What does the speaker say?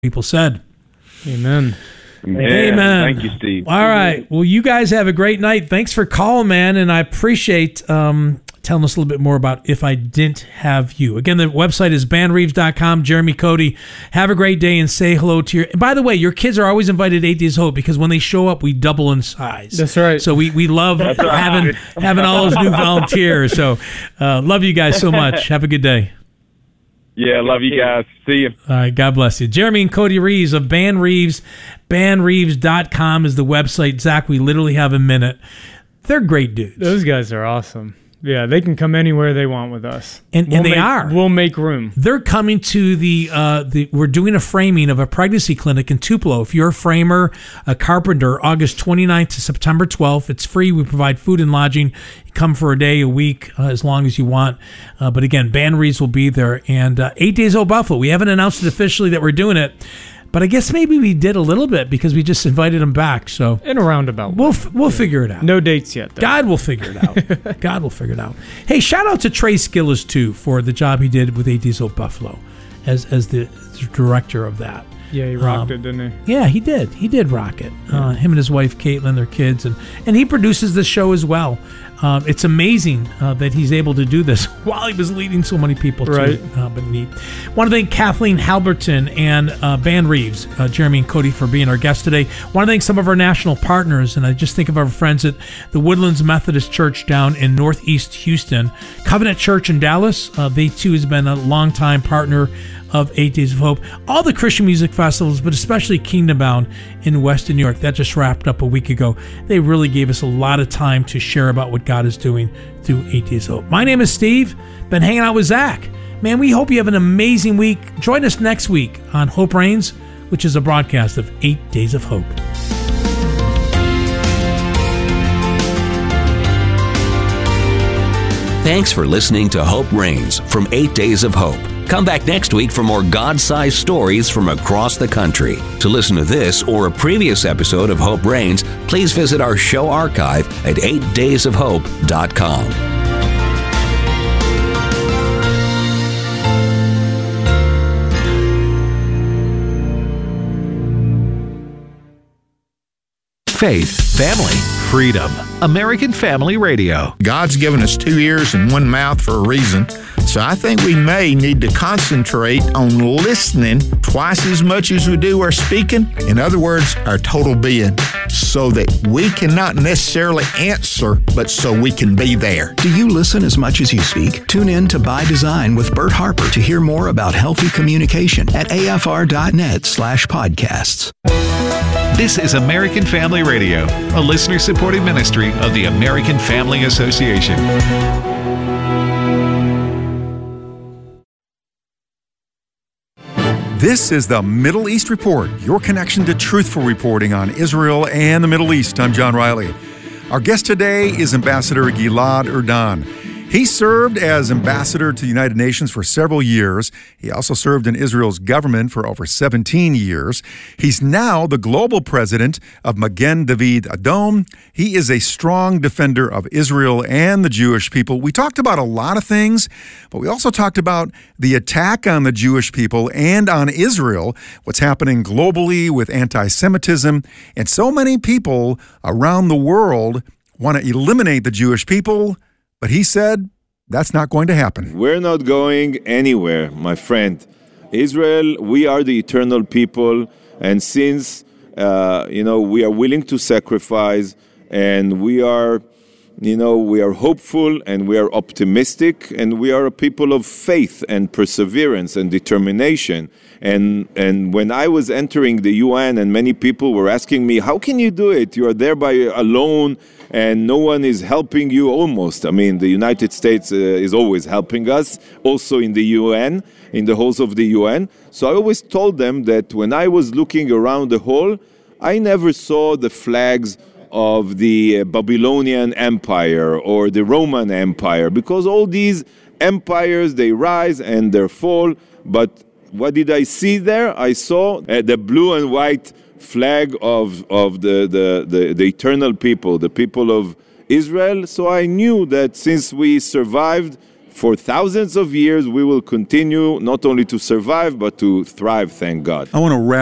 people said. Amen. Amen. Thank you, Steve. All right. Well, you guys have a great night. Thanks for calling, man, and I appreciate telling us a little bit more about If I Didn't Have You. Again, the website is banreeves.com. Jeremy Cody, have a great day and say hello to your... And by the way, your kids are always invited to 8 Days of Hope because when they show up, we double in size. That's right. So we love having all those new volunteers. So love you guys so much. Have a good day. Yeah, love you guys. See you. All right, God bless you. Jeremy and Cody Reeves of Ban Reeves. BanReeves.com is the website. Zach, we literally have a minute. They're great dudes. Those guys are awesome. Yeah, they can come anywhere they want with us. And they are. We'll make room. They're coming to the we're doing a framing of a pregnancy clinic in Tupelo. If you're a framer, a carpenter, August 29th to September 12th. It's free. We provide food and lodging. You come for a day, a week, as long as you want. But again, Ban Reeves will be there. And 8 Days Old Buffalo. We haven't announced it officially that we're doing it. But I guess maybe we did a little bit because we just invited them back. So in a roundabout. We'll figure it out. No dates yet, though. God will figure it out. God will figure it out. Hey, shout out to Trey Skillis, too, for the job he did with 8 Days Old Buffalo as the director of that. Yeah, he rocked it, didn't he? Yeah, he did. He did rock it. Him and his wife, Caitlin, their kids. And he produces the show as well. It's amazing that he's able to do this while he was leading so many people, too. Right. But neat. Want to thank Kathleen Halberton and Ban Reeves, Jeremy and Cody, for being our guests today. Want to thank some of our national partners, and I just think of our friends at the Woodlands Methodist Church down in Northeast Houston, Covenant Church in Dallas. They, too, has been a longtime partner of 8 Days of Hope, all the Christian music festivals, but especially Kingdom Bound in Western New York. That just wrapped up a week ago. They really gave us a lot of time to share about what God is doing through 8 Days of Hope. My name is Steve. Been hanging out with Zach. Man, we hope you have an amazing week. Join us next week on Hope Reigns, which is a broadcast of 8 Days of Hope. Thanks for listening to Hope Reigns from 8 Days of Hope. Come back next week for more God-sized stories from across the country. To listen to this or a previous episode of Hope Reigns, please visit our show archive at 8daysofhope.com. Faith, family, freedom. American Family Radio. God's given us 2 ears and 1 mouth for a reason. So I think we may need to concentrate on listening twice as much as we do our speaking. In other words, our total being, so that we can not necessarily answer, but so we can be there. Do you listen as much as you speak? Tune in to By Design with Bert Harper to hear more about healthy communication at afr.net/podcasts. This is American Family Radio, a listener-supported ministry of the American Family Association. This is the Middle East Report, your connection to truthful reporting on Israel and the Middle East. I'm John Riley. Our guest today is Ambassador Gilad Erdan. He served as ambassador to the United Nations for several years. He also served in Israel's government for over 17 years. He's now the global president of Magen David Adom. He is a strong defender of Israel and the Jewish people. We talked about a lot of things, but we also talked about the attack on the Jewish people and on Israel, what's happening globally with anti-Semitism, and so many people around the world want to eliminate the Jewish people. But he said that's not going to happen. We're not going anywhere, my friend. Israel, we are the eternal people. And since, we are willing to sacrifice and we are hopeful and we are optimistic and we are a people of faith and perseverance and determination. And when I was entering the UN and many people were asking me, how can you do it? You are there by alone and no one is helping you almost. I mean, the United States is always helping us, also in the UN, in the halls of the UN. So I always told them that when I was looking around the hall, I never saw the flags of the Babylonian Empire or the Roman Empire, because all these empires, they rise and they fall. But what did I see there? I saw the blue and white flag of the eternal people, the people of Israel. So I knew that since we survived for thousands of years, we will continue not only to survive, but to thrive, thank God. I want to wrap